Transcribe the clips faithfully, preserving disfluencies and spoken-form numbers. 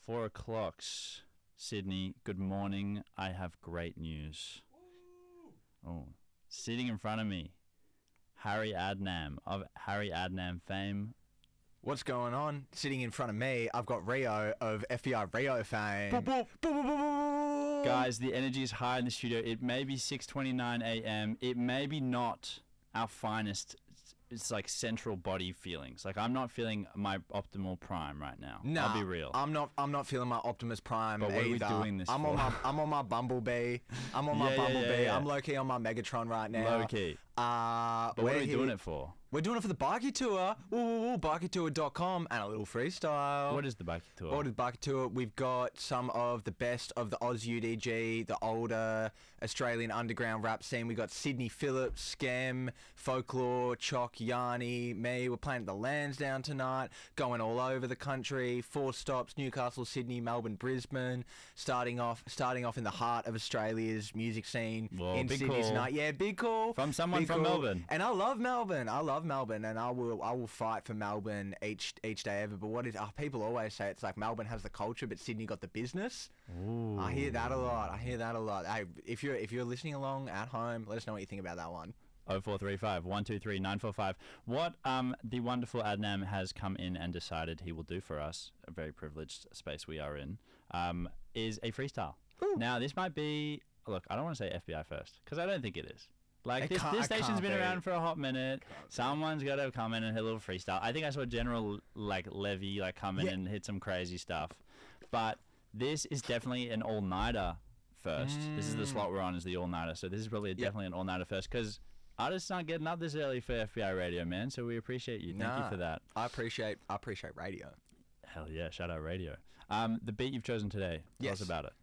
four o'clocks. Sydney, good morning. I have great news. Oh, sitting in front of me, Harry Adnam of Harry Adnam fame. What's going on? Sitting in front of me, I've got Rio of F B I Rio fame. Boop, boop. Boop, boop, boop, boop. Guys, the energy is high in the studio. It may be six twenty-nine a.m. It may be not our finest. It's like central body feelings. Like I'm not feeling my optimal prime right now. Nah, I'll be real. I'm not. I'm not feeling my Optimus Prime But what either. are we doing this I'm for? on my. I'm on my Bumblebee. I'm on my Yeah, yeah, Bumblebee. yeah, yeah. I'm low key on my Megatron right now. Low key. Uh, But what are we doing it for? We're doing it for the Bikie Tour. Woo, woo, woo, bikie tour dot com and a little freestyle. What is the Bikie Tour? What is Bikie Tour? We've got some of the best of the Oz U D G, the older Australian underground rap scene. We got Sydney Phillips, Scam, Folklore, Choc, Yanni, me. We're playing at the Lansdowne tonight, going all over the country. Four stops: Newcastle, Sydney, Melbourne, Brisbane. Starting off, starting off in the heart of Australia's music scene Whoa, in big Sydney call. tonight. Yeah, big call From someone Big from call. Melbourne. And I love Melbourne. I love Melbourne, and I will I will fight for Melbourne each each day ever. But what is oh, people always say it's like Melbourne has the culture, but Sydney got the business. Ooh. I hear that a lot. I hear that a lot. Hey, if you're if you're listening along at home, let us know what you think about that one. oh four three five, one two three, nine four five. What um the wonderful Adnam has come in and decided he will do for us, a very privileged space we are in, um, is a freestyle. Ooh. Now, this might be... Look, I don't want to say F B I first, because I don't think it is. Like, It this, can't- this it station's can't been be. around for a hot minute. Someone's got to come in and hit a little freestyle. I think I saw General, like, Levy, like, come in Yeah. and hit some crazy stuff. But this is definitely an all-nighter first. This is the slot we're on, is the all-nighter. So this is probably definitely an all-nighter first, because artists aren't getting up this early for F B I Radio, man. So we appreciate you. Thank Nah, you for that. I appreciate I appreciate radio. Hell yeah, shout out Radio. Um, the beat you've chosen today, tell Yes. us about it.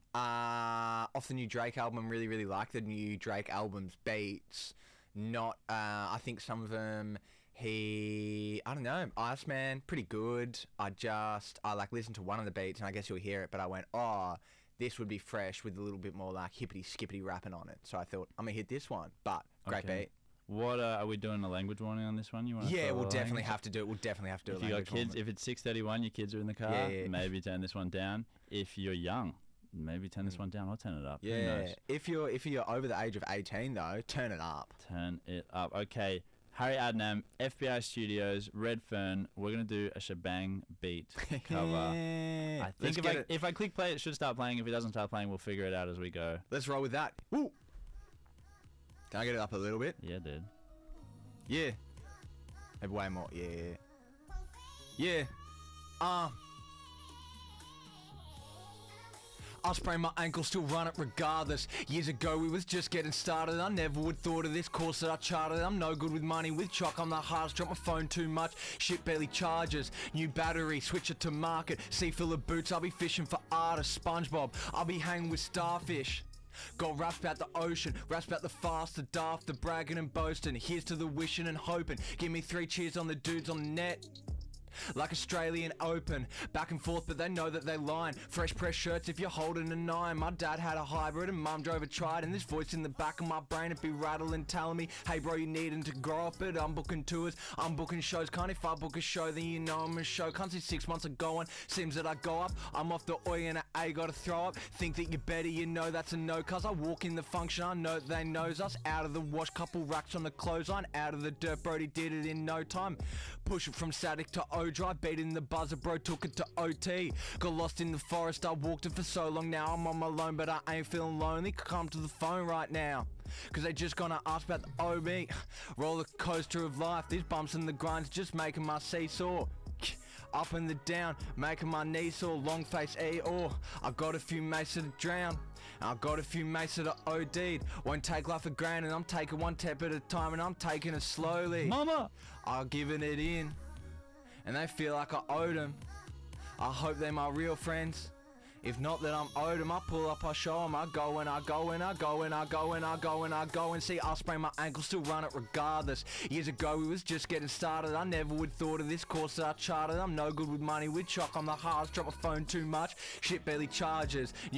Uh, off the new Drake album, really, really like the new Drake album's beats. Not, uh, I think some of them, he, I don't know, Iceman, pretty good. I just, I like listened to one of the beats, and I guess you'll hear it, but I went, oh, this would be fresh with a little bit more like hippity skippity rapping on it. So I thought, I'm gonna hit this one, but great Okay. beat. What uh, are we doing a language warning on this one? You want? Yeah, we'll definitely have to do it. We'll definitely have to do If it. you got kids, if it's six thirty-one, your kids are in the car. Yeah, yeah. Maybe turn this one down. If you're young, maybe turn this one down or turn it up. Who yeah, knows? if you're if you're over the age of eighteen though, turn it up. Turn it up. Okay. Harry Adnam, F B I Studios, Redfern. We're gonna do a shebang beat cover. I Let's think if get I it. if I click play, it should start playing. If it doesn't start playing, we'll figure it out as we go. Let's roll with that. Woo! Can I get it up a little bit? Yeah, dude. Yeah. Maybe way more. Yeah. Yeah. Uh. I sprained my ankle, still run it regardless. Years ago we was just getting started. I never would thought of this course that I charted. I'm no good with money, with Choc I'm the hardest. Drop my phone too much, shit barely charges. New battery, switch it to market. Sea full of boots, I'll be fishing for artists. SpongeBob, I'll be hanging with starfish. Got raps about the ocean, raps about the fast, the daft, the bragging and boasting. Here's to the wishing and hoping. Give me three cheers on the dudes on the net. Like Australian Open, back and forth, but they know that they lying. Fresh press shirts if you're holding a nine. My dad had a hybrid and mum drove a Tried. And this voice in the back of my brain, it be rattling, telling me, hey bro, you needing to grow up. But I'm booking tours, I'm booking shows. Can't if I book a show, then you know I'm a show. Can't see six months of going, seems that I go up. I'm off the oi and a A, gotta throw up. Think that you're better, you know that's a no. Cause I walk in the function, I know that they knows us. Out of the wash, couple racks on the clothesline. Out of the dirt, Brody did it in no time. Push it from static to O drive, beating the buzzer, bro, took it to O T. Got lost in the forest, I walked it for so long. Now I'm on my own, but I ain't feeling lonely. Come to the phone right now, cause they just gonna ask about the O B. Roller coaster of life, these bumps and the grinds just making my seesaw. Up and the down, making my knees sore. Long face E or I got a few mates that are drowned. I got a few mates that are O D'd. Won't take life for granted, I'm taking one step at a time and I'm taking it slowly. Mama! I'm giving it in, and they feel like I owed them. I hope they're my real friends. If not, then I'm owed them. I pull up, I show them. I go and I go and I go and I go and I go and I go and see. I sprain my ankle, still run it regardless. Years ago we was just getting started. I never would thought of this course that I charted. I'm no good with money, with Choc I'm the hardest. Drop my phone too much, shit barely charges.